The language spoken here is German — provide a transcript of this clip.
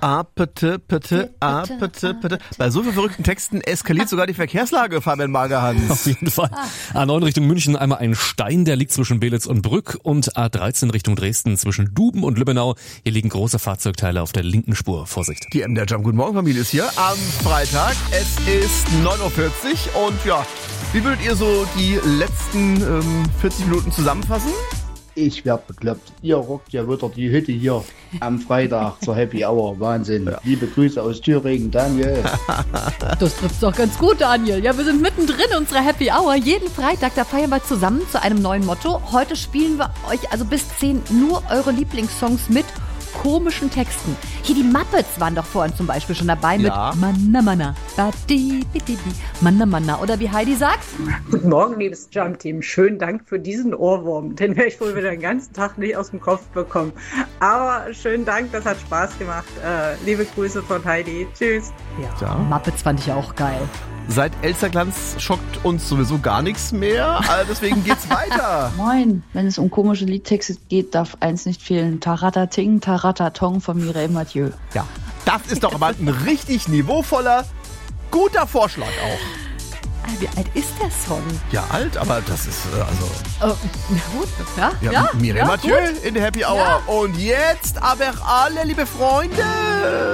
Bitte. Bei so vielen verrückten Texten eskaliert sogar die Verkehrslage, Fabian Magerhans. Auf jeden Fall. A9 Richtung München einmal ein Stein, der liegt zwischen Belitz und Brück, und A13 Richtung Dresden zwischen Duben und Lübbenau. Hier liegen große Fahrzeugteile auf der linken Spur. Vorsicht. Die MDR Jump Guten Morgen Familie ist hier am Freitag. Es ist 9.40 Uhr und ja, wie würdet ihr so die letzten 40 Minuten zusammenfassen? Ich werd bekloppt. Ihr rockt ja wieder die Hütte hier am Freitag zur Happy Hour. Wahnsinn. Ja. Liebe Grüße aus Thüringen, Daniel. Das trifft's doch ganz gut, Daniel. Ja, wir sind mittendrin unserer Happy Hour. Jeden Freitag, da feiern wir zusammen zu einem neuen Motto. Heute spielen wir euch also bis 10 nur eure Lieblingssongs mit komischen Texten. Hier die Muppets waren doch vorhin zum Beispiel schon dabei mit Manna Manna, Badi Bidi Manna Manna. Oder wie Heidi sagt: Guten Morgen, liebes Jump-Team. Schönen Dank für diesen Ohrwurm. Den werde ich wohl wieder den ganzen Tag nicht aus dem Kopf bekommen. Aber schönen Dank, das hat Spaß gemacht. Liebe Grüße von Heidi. Tschüss. Ja, Muppets fand ich auch geil. Seit Elsterglanz schockt uns sowieso gar nichts mehr, deswegen geht's weiter. Moin, wenn es um komische Liedtexte geht, darf eins nicht fehlen. Taratating, Taratatong von Mireille Mathieu. Ja, das ist doch aber ein richtig niveauvoller, guter Vorschlag auch. Wie alt ist der Song? Ja, alt, aber das ist Na gut, ja. Mireille Mathieu gut. in der Happy Hour. Ja. Und jetzt aber alle, liebe Freunde.